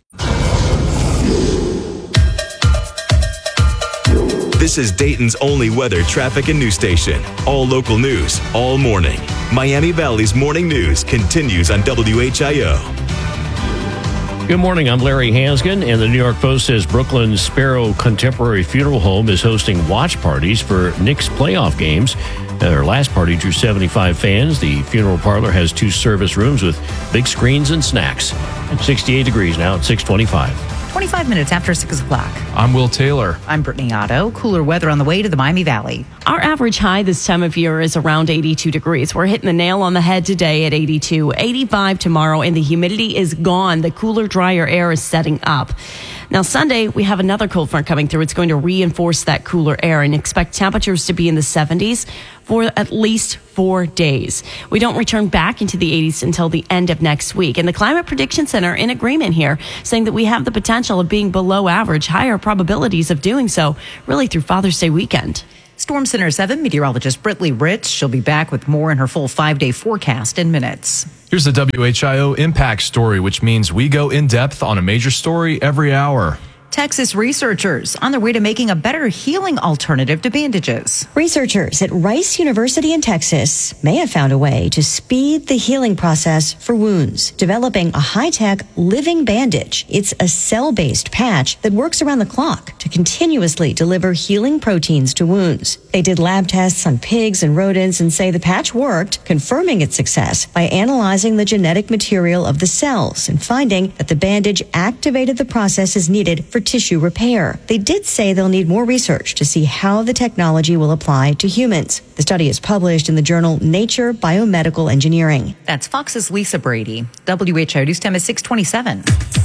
This is Dayton's only weather, traffic, and news station. All local news, all morning. Miami Valley's Morning News continues on W H I O. Good morning, I'm Larry Hansgen, and the New York Post says Brooklyn's Sparrow Contemporary Funeral Home is hosting watch parties for Knicks playoff games. Their last party drew seventy-five fans. The funeral parlor has two service rooms with big screens and snacks. It's sixty-eight degrees now at six twenty-five. twenty-five minutes after six o'clock. I'm Will Taylor. I'm Brittany Otto. Cooler weather on the way to the Miami Valley. Our average high this time of year is around eighty-two degrees. We're hitting the nail on the head today at eighty-two. eighty-five tomorrow, and the humidity is gone. The cooler, drier air is setting up. Now, Sunday, we have another cold front coming through. It's going to reinforce that cooler air and expect temperatures to be in the seventies for at least four days. We don't return back into the eighties until the end of next week. And the Climate Prediction Center in agreement here, saying that we have the potential of being below average, higher probabilities of doing so, really through Father's Day weekend. Storm Center seven meteorologist Brittany Ritz. She'll be back with more in her full five-day forecast in minutes. Here's the W H I O Impact Story, which means we go in depth on a major story every hour. Texas researchers on their way to making a better healing alternative to bandages. Researchers at Rice University in Texas may have found a way to speed the healing process for wounds, developing a high-tech living bandage. It's a cell-based patch that works around the clock to continuously deliver healing proteins to wounds. They did lab tests on pigs and rodents and say the patch worked, confirming its success by analyzing the genetic material of the cells and finding that the bandage activated the processes needed for tissue repair. They did say they'll need more research to see how the technology will apply to humans. The study is published in the journal Nature Biomedical Engineering. That's Fox's Lisa Brady. W H O News Time is six twenty-seven.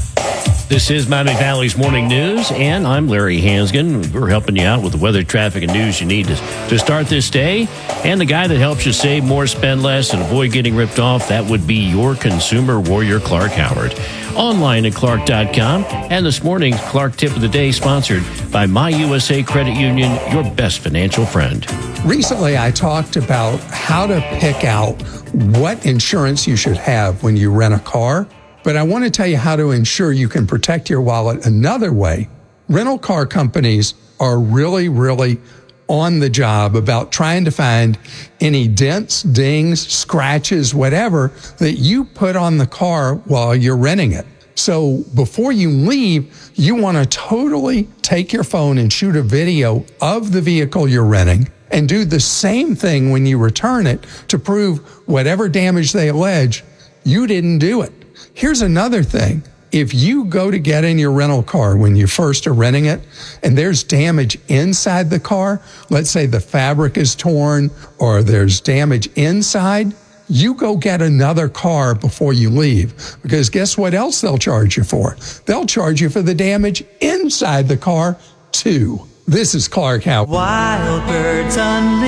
This is Miami Valley's Morning News, and I'm Larry Hansgen. We're helping you out with the weather, traffic, and news you need to, to start this day. And the guy that helps you save more, spend less, and avoid getting ripped off, that would be your consumer warrior, Clark Howard. Online at clark dot com. And this morning's Clark Tip of the Day, sponsored by My U S A Credit Union, your best financial friend. Recently, I talked about how to pick out what insurance you should have when you rent a car. But I want to tell you how to ensure you can protect your wallet another way. Rental car companies are really, really on the job about trying to find any dents, dings, scratches, whatever that you put on the car while you're renting it. So before you leave, you want to totally take your phone and shoot a video of the vehicle you're renting and do the same thing when you return it to prove whatever damage they allege, you didn't do it. Here's another thing. If you go to get in your rental car when you first are renting it and there's damage inside the car, let's say the fabric is torn or there's damage inside, you go get another car before you leave. Because guess what else they'll charge you for? They'll charge you for the damage inside the car too. This is Clark Howard. Wild Birds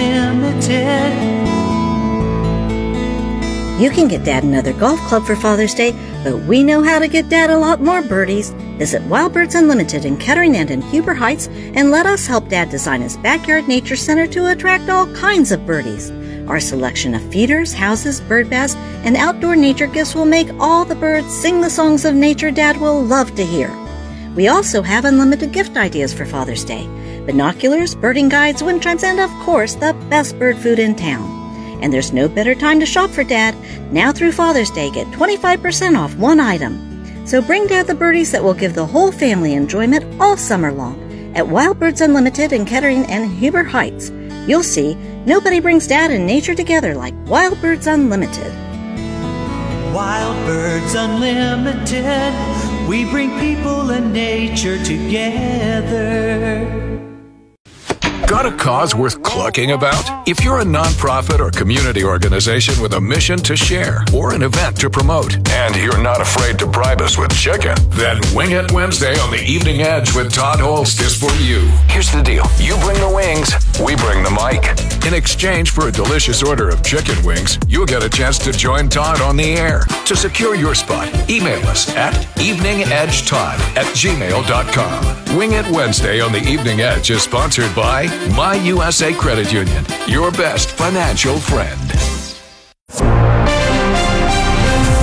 Unlimited. You can get Dad another golf club for Father's Day, but we know how to get Dad a lot more birdies. Visit Wild Birds Unlimited in Kettering and in Huber Heights and let us help Dad design his backyard nature center to attract all kinds of birdies. Our selection of feeders, houses, bird baths, and outdoor nature gifts will make all the birds sing the songs of nature Dad will love to hear. We also have unlimited gift ideas for Father's Day. Binoculars, birding guides, wind chimes, and of course, the best bird food in town. And there's no better time to shop for Dad. Now through Father's Day, get twenty-five percent off one item. So bring Dad the birdies that will give the whole family enjoyment all summer long. At Wild Birds Unlimited in Kettering and Huber Heights, you'll see nobody brings Dad and nature together like Wild Birds Unlimited. Wild Birds Unlimited, we bring people and nature together. Got a cause worth clucking about? If you're a nonprofit or community organization with a mission to share or an event to promote, and you're not afraid to bribe us with chicken, then Wing It Wednesday on the Evening Edge with Todd Holst is for you. Here's the deal. You bring the wings, we bring the mic. In exchange for a delicious order of chicken wings, you'll get a chance to join Todd on the air. To secure your spot, email us at eveningedgetodd at gmail dot com. Wing It Wednesday on the Evening Edge is sponsored by My U S A Credit Union, your best financial friend. This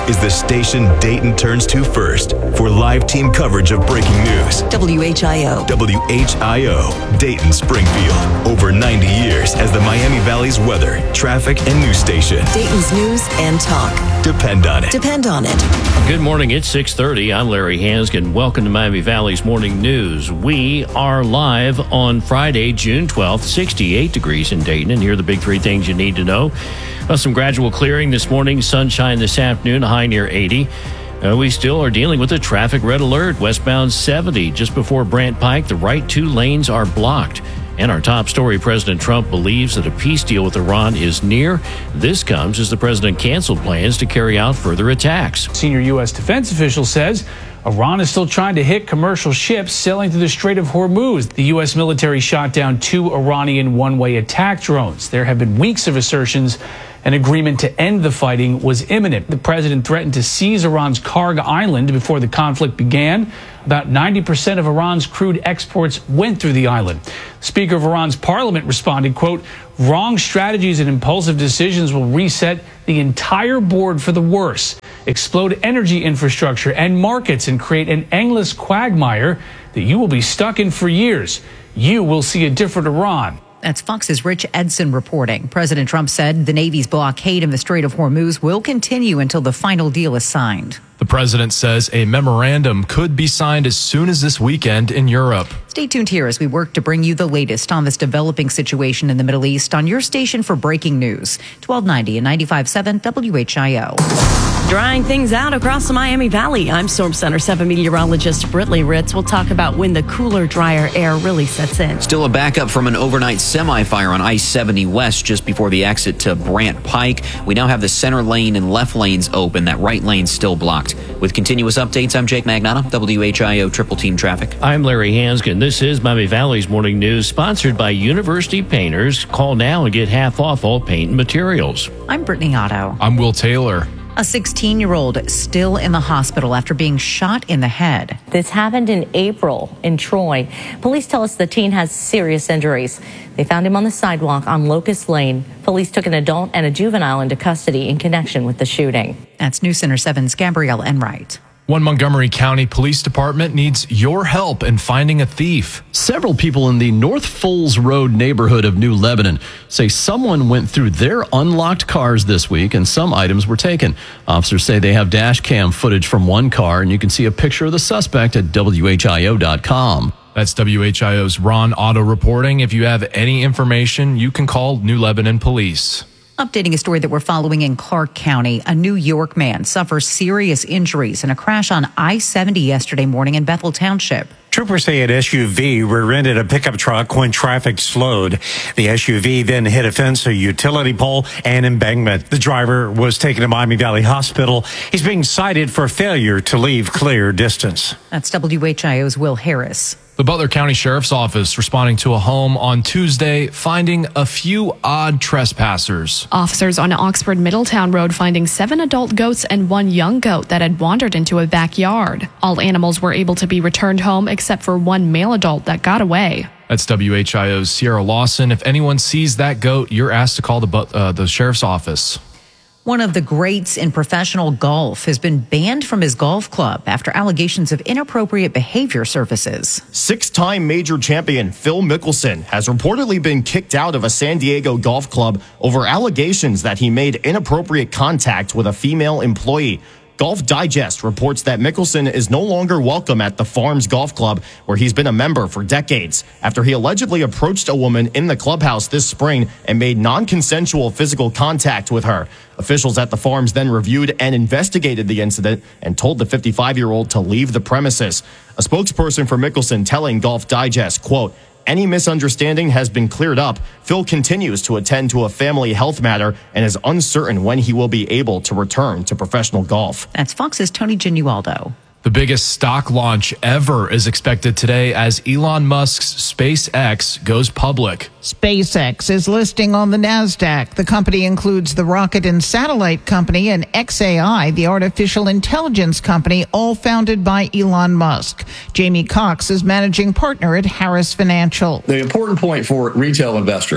is the station Dayton turns to first for live team coverage of breaking news. W H I O. W H I O, Dayton Springfield. Over ninety years as the Miami Valley's weather, traffic, and news station. Dayton's news and talk. Depend on it. Depend on it. Good morning. It's six thirty. I'm Larry Hanskin. Welcome to Miami Valley's Morning News. We are live on Friday, June twelfth, sixty-eight degrees in Dayton. And here are the big three things you need to know. Well, some gradual clearing this morning, sunshine this afternoon, a high near eighty. Uh, we still are dealing with a traffic red alert. Westbound seventy, just before Brant Pike, the right two lanes are blocked. And our top story, President Trump believes that a peace deal with Iran is near. This comes as the president canceled plans to carry out further attacks. Senior U S defense official says Iran is still trying to hit commercial ships sailing through the Strait of Hormuz. The U S military shot down two Iranian one-way attack drones. There have been weeks of assertions an agreement to end the fighting was imminent. The president threatened to seize Iran's Karg Island before the conflict began. About ninety percent of Iran's crude exports went through the island. Speaker of Iran's parliament responded, quote, "Wrong strategies and impulsive decisions will reset the entire board for the worse, explode energy infrastructure and markets, and create an endless quagmire that you will be stuck in for years. You will see a different Iran." That's Fox's Rich Edson reporting. President Trump said the Navy's blockade in the Strait of Hormuz will continue until the final deal is signed. The president says a memorandum could be signed as soon as this weekend in Europe. Stay tuned here as we work to bring you the latest on this developing situation in the Middle East on your station for breaking news, twelve ninety and ninety-five point seven W H I O. Drying things out across the Miami Valley. I'm Storm Center seven meteorologist Britley Ritz. We'll talk about when the cooler, drier air really sets in. Still a backup from an overnight semi-fire on I seventy West just before the exit to Brant Pike. We now have the center lane and left lanes open. That right lane still blocked. With continuous updates, I'm Jake Magnata, W H I O Triple Team Traffic. I'm Larry Hanskin. This is Miami Valley's Morning News, sponsored by University Painters. Call now and get half off all paint and materials. I'm Brittany Otto. I'm Will Taylor. A sixteen-year-old still in the hospital after being shot in the head. This happened in April in Troy. Police tell us the teen has serious injuries. They found him on the sidewalk on Locust Lane. Police took an adult and a juvenile into custody in connection with the shooting. That's News Center seven's Gabrielle Enright. One Montgomery County Police Department needs your help in finding a thief. Several people in the North Foles Road neighborhood of New Lebanon say someone went through their unlocked cars this week and some items were taken. Officers say they have dash cam footage from one car, and you can see a picture of the suspect at W H I O dot com. That's W H I O's Ron Otto reporting. If you have any information, you can call New Lebanon Police. Updating a story that we're following in Clark County. A New York man suffers serious injuries in a crash on I seventy yesterday morning in Bethel Township. Troopers say an S U V rear-ended a pickup truck when traffic slowed. The S U V then hit a fence, a utility pole, and embankment. The driver was taken to Miami Valley Hospital. He's being cited for failure to leave clear distance. That's W H I O's Will Harris. The Butler County Sheriff's Office responding to a home on Tuesday, finding a few odd trespassers. Officers on Oxford Middletown Road finding seven adult goats and one young goat that had wandered into a backyard. All animals were able to be returned home except for one male adult that got away. That's W H I O's Sierra Lawson. If anyone sees that goat, you're asked to call the uh, the Sheriff's Office. One of the greats in professional golf has been banned from his golf club after allegations of inappropriate behavior surfaces. Six-time major champion Phil Mickelson has reportedly been kicked out of a San Diego golf club over allegations that he made inappropriate contact with a female employee. Golf Digest reports that Mickelson is no longer welcome at the Farms Golf Club, where he's been a member for decades, after he allegedly approached a woman in the clubhouse this spring and made non-consensual physical contact with her. Officials at the Farms then reviewed and investigated the incident and told the fifty-five-year-old to leave the premises. A spokesperson for Mickelson telling Golf Digest, quote, "Any misunderstanding has been cleared up. Phil continues to attend to a family health matter and is uncertain when he will be able to return to professional golf." That's Fox's Tony Genualdo. The biggest stock launch ever is expected today as Elon Musk's SpaceX goes public. SpaceX is listing on the NASDAQ. The company includes the rocket and satellite company and X A I, the artificial intelligence company, all founded by Elon Musk. Jamie Cox is managing partner at Harris Financial. The important point for retail investors,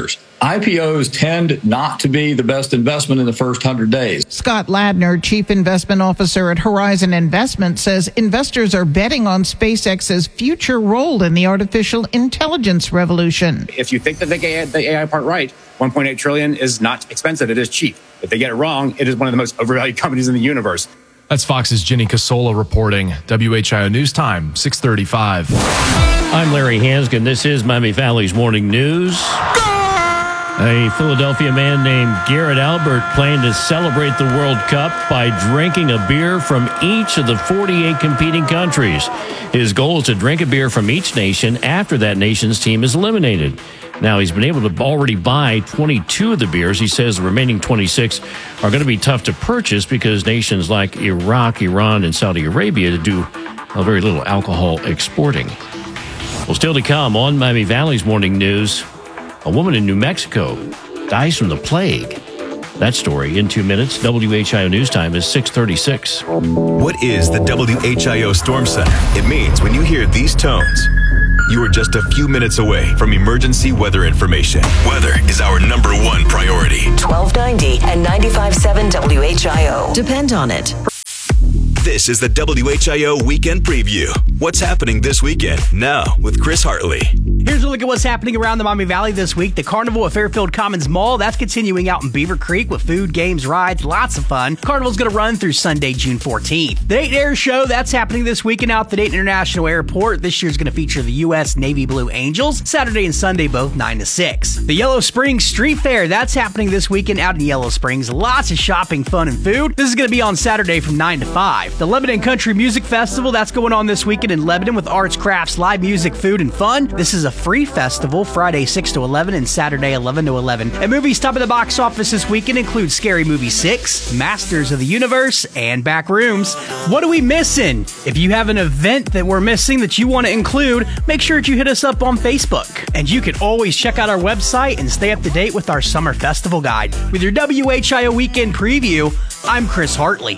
I P Os tend not to be the best investment in the first one hundred days. Scott Ladner, Chief Investment Officer at Horizon Investment, says investors are betting on SpaceX's future role in the artificial intelligence revolution. If you think that they get the A I part right, one point eight trillion dollars is not expensive. It is cheap. If they get it wrong, it is one of the most overvalued companies in the universe. That's Fox's Jenny Casola reporting. W H I O News Time, six thirty-five. I'm Larry Hansgen. This is Miami Valley's Morning News. A Philadelphia man named Garrett Albert planned to celebrate the World Cup by drinking a beer from each of the forty-eight competing countries. His goal is to drink a beer from each nation after that nation's team is eliminated. Now, he's been able to already buy twenty-two of the beers. He says the remaining twenty-six are going to be tough to purchase because nations like Iraq, Iran, and Saudi Arabia do a very little alcohol exporting. Well, still to come on Miami Valley's Morning News, a woman in New Mexico dies from the plague. That story in two minutes. W H I O News Time is six thirty-six. What is the W H I O Storm Center? It means when you hear these tones, you are just a few minutes away from emergency weather information. Weather is our number one priority. twelve ninety and ninety-five point seven W H I O. Depend on it. This is the W H I O Weekend Preview. What's happening this weekend? Now with Chris Hartley. Here's a look at what's happening around the Miami Valley this week. The Carnival at Fairfield Commons Mall, that's continuing out in Beaver Creek with food, games, rides, lots of fun. Carnival's going to run through Sunday, June fourteenth. The Dayton Air Show, that's happening this weekend out at the Dayton International Airport. This year's going to feature the U S Navy Blue Angels, Saturday and Sunday, both nine to six. The Yellow Springs Street Fair, that's happening this weekend out in Yellow Springs. Lots of shopping, fun, and food. This is going to be on Saturday from nine to five. The Lebanon Country Music Festival, that's going on this weekend in Lebanon with arts, crafts, live music, food, and fun. This is a free festival, Friday six to eleven and Saturday eleven to eleven. And movies top of the box office this weekend include Scary Movie six, Masters of the Universe, and Backrooms. What are we missing? If you have an event that we're missing that you want to include, make sure that you hit us up on Facebook. And you can always check out our website and stay up to date with our summer festival guide. With your W H I O Weekend Preview, I'm Chris Hartley.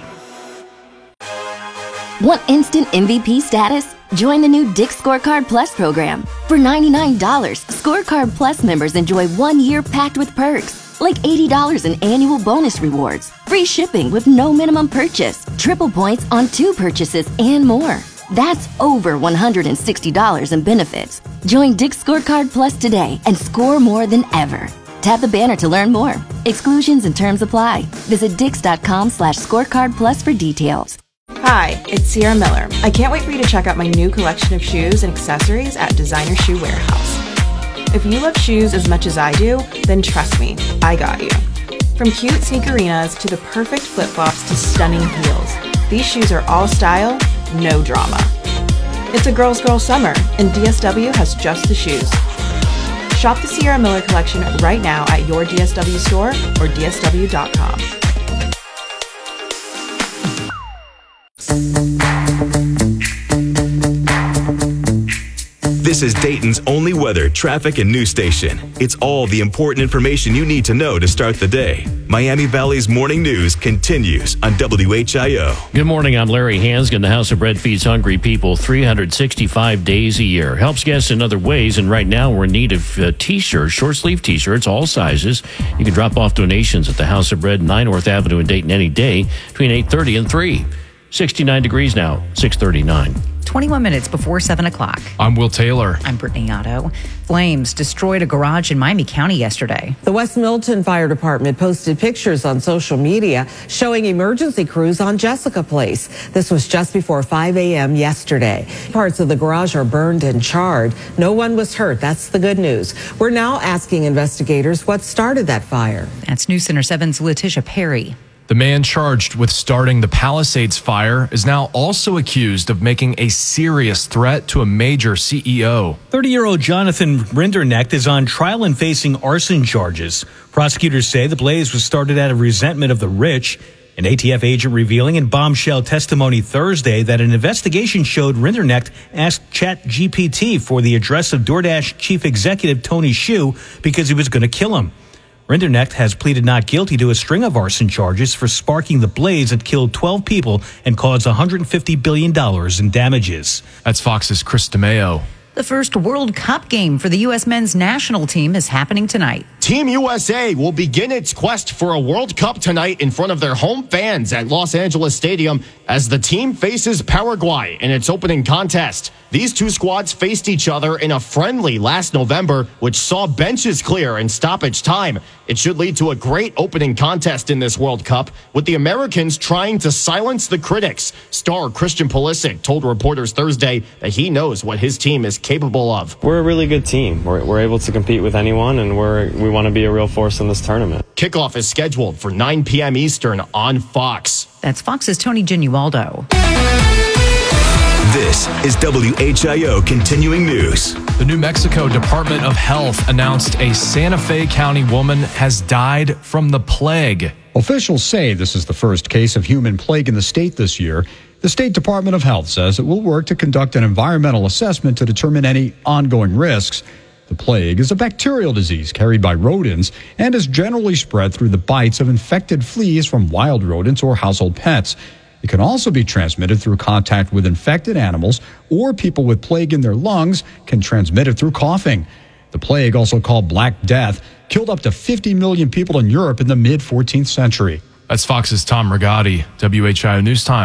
Want instant M V P status? Join the new Dick's Scorecard Plus program. For ninety-nine dollars, Scorecard Plus members enjoy one year packed with perks, like eighty dollars in annual bonus rewards, free shipping with no minimum purchase, triple points on two purchases, and more. That's over one hundred sixty dollars in benefits. Join Dick's Scorecard Plus today and score more than ever. Tap the banner to learn more. Exclusions and terms apply. Visit dix.com slash scorecard plus for details. Hi, it's Sierra Miller. I can't wait for you to check out my new collection of shoes and accessories at Designer Shoe Warehouse. If you love shoes as much as I do, then trust me, I got you. From cute sneakerinas to the perfect flip-flops to stunning heels, these shoes are all style, no drama. It's a girl's girl summer, and D S W has just the shoes. Shop the Sierra Miller collection right now at your D S W store or D S W dot com. This is Dayton's only weather, traffic, and news station. It's all the important information you need to know to start the day. Miami Valley's Morning News continues on W H I O. Good morning. I'm Larry Hansgen. The House of Bread feeds hungry people three hundred sixty-five days a year. Helps guests in other ways, and right now we're in need of uh, T-shirts, short-sleeve T-shirts, all sizes. You can drop off donations at the House of Bread, nine North Avenue in Dayton any day between eight thirty and three. sixty-nine degrees now, six thirty-nine. twenty-one minutes before seven o'clock. I'm Will Taylor. I'm Brittany Otto. Flames destroyed a garage in Miami County yesterday. The West Milton Fire Department posted pictures on social media showing emergency crews on Jessica Place. This was just before five a.m. yesterday. Parts of the garage are burned and charred. No one was hurt. That's the good news. We're now asking investigators what started that fire. That's News Center seven's Letitia Perry. The man charged with starting the Palisades fire is now also accused of making a serious threat to a major C E O. thirty-year-old Jonathan Rinderknecht is on trial and facing arson charges. Prosecutors say the blaze was started out of resentment of the rich. An A T F agent revealing in bombshell testimony Thursday that an investigation showed Rinderknecht asked ChatGPT for the address of DoorDash chief executive Tony Hsu because he was going to kill him. Rinderknecht has pleaded not guilty to a string of arson charges for sparking the blaze that killed twelve people and caused one hundred fifty billion dollars in damages. That's Fox's Chris DeMeo. The first World Cup game for the U S men's national team is happening tonight. Team U S A will begin its quest for a World Cup tonight in front of their home fans at Los Angeles Stadium as the team faces Paraguay in its opening contest. These two squads faced each other in a friendly last November, which saw benches clear in stoppage time. It should lead to a great opening contest in this World Cup, with the Americans trying to silence the critics. Star Christian Pulisic told reporters Thursday that he knows what his team is capable of. We're a really good team. We're, we're able to compete with anyone, and we're, we want to be a real force in this tournament. Kickoff is scheduled for nine p.m. Eastern on Fox. That's Fox's Tony Ginualdo. This is W H I O Continuing News. The New Mexico Department of Health announced a Santa Fe County woman has died from the plague. Officials say this is the first case of human plague in the state this year. The State Department of Health says it will work to conduct an environmental assessment to determine any ongoing risks. The plague is a bacterial disease carried by rodents and is generally spread through the bites of infected fleas from wild rodents or household pets. It can also be transmitted through contact with infected animals, or people with plague in their lungs can transmit it through coughing. The plague, also called Black Death, killed up to fifty million people in Europe in the mid fourteenth century. That's Fox's Tom Rigotti, W H I O News Time.